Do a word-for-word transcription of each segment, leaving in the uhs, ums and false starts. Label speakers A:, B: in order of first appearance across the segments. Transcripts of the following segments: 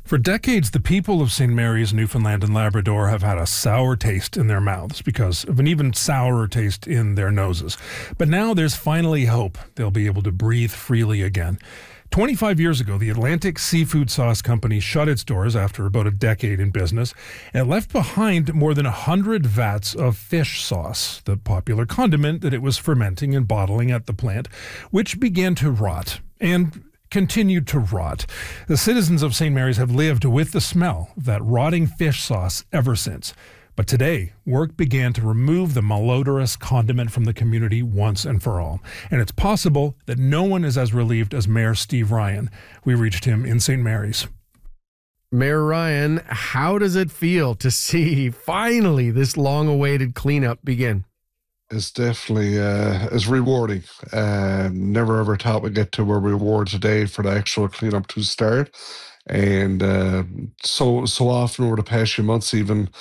A: For decades, the people of Saint Mary's, Newfoundland and Labrador have had a sour taste in their mouths because of an even sourer taste in their noses. But now there's finally hope. They'll be able to breathe freely again. twenty-five years ago, the Atlantic Seafood Sauce Company shut its doors after about a decade in business and left behind more than one hundred vats of fish sauce, the popular condiment that it was fermenting and bottling at the plant, which began to rot and continued to rot. The citizens of Saint Mary's have lived with the smell of that rotting fish sauce ever since. But today, work began to remove the malodorous condiment from the community once and for all. And it's possible that no one is as relieved as Mayor Steve Ryan. We reached him in Saint Mary's.
B: Mayor Ryan, how does it feel to see finally this long-awaited cleanup begin?
C: It's definitely uh, it's rewarding. Uh, never ever thought we'd get to where we were today for the actual cleanup to start. And uh, so so often over the past few months even,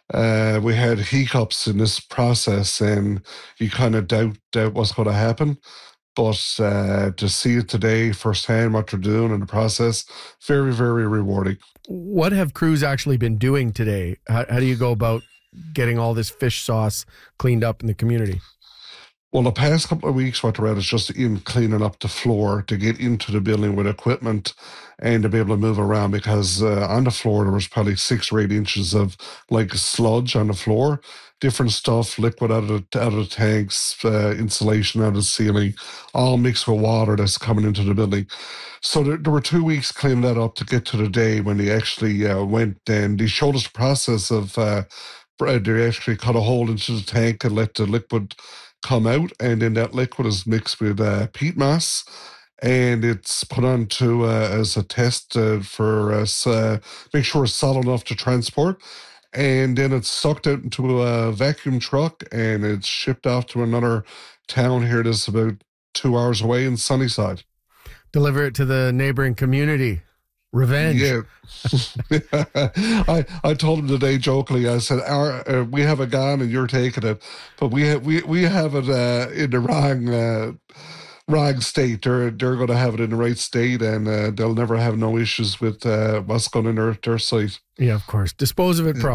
C: uh, we had hiccups in this process and you kind of doubt, doubt what's going to happen. But uh, to see it today firsthand, what they're doing in the process, very, very rewarding.
B: What have crews actually been doing today? How, how do you go about getting all this fish sauce cleaned up in the community?
C: Well, the past couple of weeks, what they're at is just in cleaning up the floor to get into the building with equipment and to be able to move around, because uh, on the floor there was probably six or eight inches of like sludge on the floor, different stuff, liquid out of the, out of the tanks, uh, insulation out of the ceiling, all mixed with water that's coming into the building. So there, there were two weeks cleaning that up to get to the day when they actually uh, went and they showed us the process of uh, they actually cut a hole into the tank and let the liquid come out, and then that liquid is mixed with uh, peat moss, and it's put onto uh, as a test uh, for us, uh, make sure it's solid enough to transport, and then it's sucked out into a vacuum truck and it's shipped off to another town here that's about two hours away in Sunnyside.
B: Deliver it to the neighboring community. Revenge.
C: Yeah. I I told him today jokingly, I said, Our, uh, we have a gun and you're taking it, but we have, we, we have it uh, in the wrong uh, wrong state. They're, they're going to have it in the right state, and uh, they'll never have no issues with uh, what's going in their, their site.
B: Yeah, of course. Dispose of it properly.